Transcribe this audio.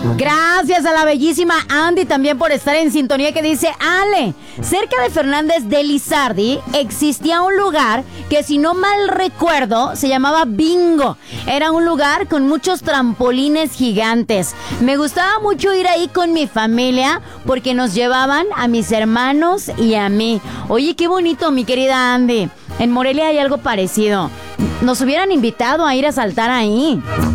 Gracias a la bellísima Andy también por estar en sintonía, que dice: Ale, cerca de Fernández de Lizardi existía un lugar que, si no mal recuerdo, se llamaba Bingo. Era un lugar con muchos trampolines gigantes. Me gustaba mucho ir ahí con mi familia porque nos llevaban a mis hermanos y a mí. Oye, qué bonito, mi querida Andy. En Morelia hay algo parecido. Nos hubieran invitado a ir a saltar ahí.